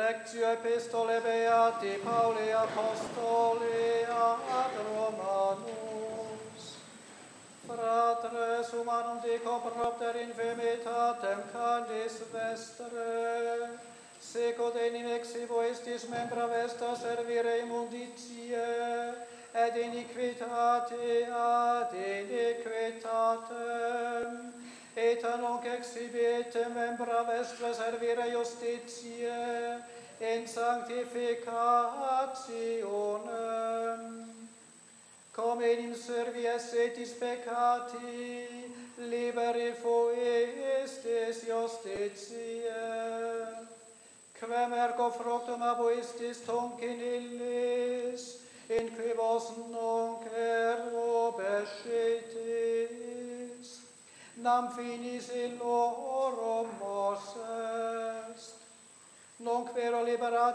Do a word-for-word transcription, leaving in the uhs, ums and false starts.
Lectio Epistolae Beati Pauli Apostoli ad Romanus. Fratres humanum dico propter infirmitatem candis vestre, seco denim exivo estis membra vesta servire immunditiae, et iniquitate ad iniquitatem, et nunc exhibite membra vestra servire justitiae, in sanctificationem. Cum enim servi essetis peccati, liberi fuistis justitiae. Quem ergo fructum abuistis tunc in illis, in qui vos nunc erubescitis, nam finis illorum mos est. Nunc vero liberat